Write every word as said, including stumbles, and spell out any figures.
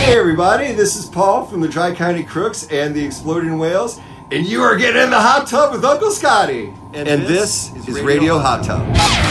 Hey everybody, this is Paul from the Tri-County Crooks and the Exploding Whales, and you are getting in the hot tub with Uncle Scotty. And, and this, this is Radio, Radio Hot Tub.